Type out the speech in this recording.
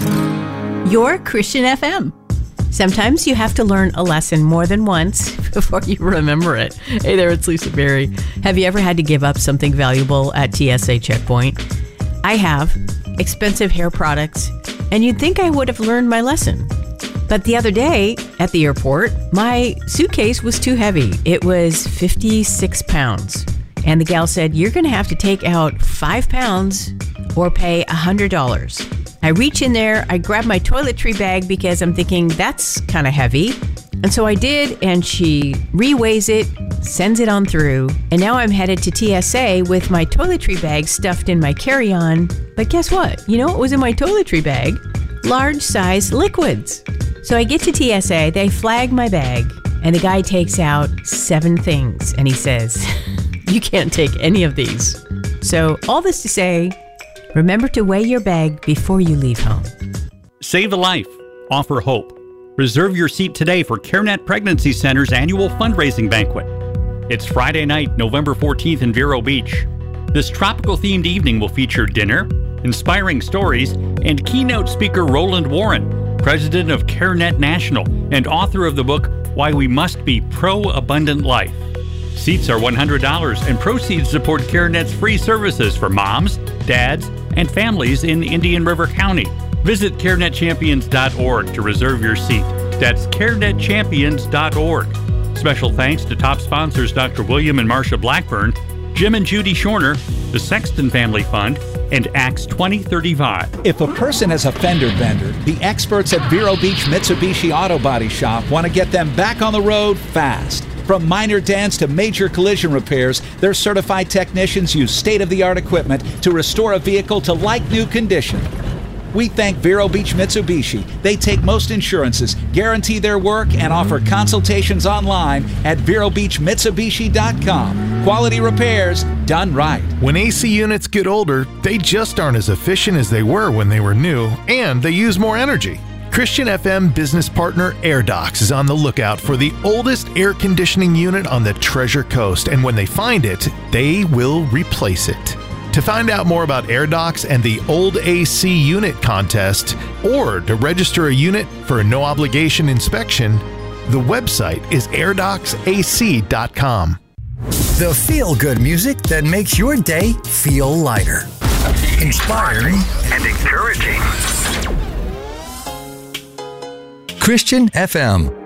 Your Christian FM. Sometimes you have to learn a lesson more than once before you remember it. Hey there, it's Lisa Berry. Have you ever had to give up something valuable at TSA checkpoint? I have. Expensive hair products. And you'd think I would have learned my lesson. But the other day at the airport, my suitcase was too heavy. It was 56 pounds. And the gal said, you're going to have to take out 5 pounds or pay $100. I reach in there, I grab my toiletry bag because I'm thinking that's kind of heavy. And so I did, and she reweighs it, sends it on through. And now I'm headed to TSA with my toiletry bag stuffed in my carry-on. But guess what? You know what was in my toiletry bag? Large size liquids. So I get to TSA, they flag my bag, and the guy takes out 7 things. And he says, you can't take any of these. So all this to say, remember to weigh your bag before you leave home. Save a life. Offer hope. Reserve your seat today for CareNet Pregnancy Center's annual fundraising banquet. It's Friday night, November 14th in Vero Beach. This tropical-themed evening will feature dinner, inspiring stories, and keynote speaker Roland Warren, president of CareNet National and author of the book, Why We Must Be Pro-Abundant Life. Seats are $100 and proceeds support CareNet's free services for moms, dads, and families in Indian River County. Visit CareNetChampions.org to reserve your seat. That's CareNetChampions.org. Special thanks to top sponsors Dr. William and Marcia Blackburn, Jim and Judy Shorner, the Sexton Family Fund, and Acts 2035. If a person has a fender bender, the experts at Vero Beach Mitsubishi Auto Body Shop want to get them back on the road fast. From minor dents to major collision repairs, their certified technicians use state-of-the-art equipment to restore a vehicle to like-new condition. We thank Vero Beach Mitsubishi. They take most insurances, guarantee their work, and offer consultations online at VeroBeachMitsubishi.com. Quality repairs done right. When AC units get older, they just aren't as efficient as they were when they were new, and they use more energy. Christian FM business partner AirDocs is on the lookout for the oldest air conditioning unit on the Treasure Coast, and when they find it, they will replace it. To find out more about AirDocs and the Old AC Unit contest, or to register a unit for a no-obligation inspection, the website is airdocsac.com. The feel-good music that makes your day feel lighter, inspiring, and encouraging. Christian FM.